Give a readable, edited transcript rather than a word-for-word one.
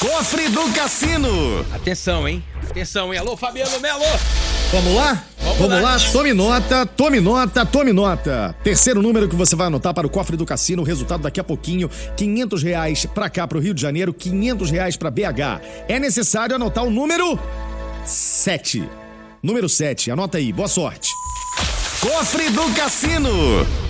Cofre do Cassino. Atenção, hein? Atenção, hein? Alô, Fabiano Melo. Vamos lá? Vamos lá. Tome nota, tome nota, tome nota. Terceiro número que você vai anotar para o Cofre do Cassino. O resultado daqui a pouquinho. R$500 pra cá, pro Rio de Janeiro. R$500 pra BH. É necessário anotar o número 7. Número 7. Anota aí. Boa sorte. Cofre do Cassino.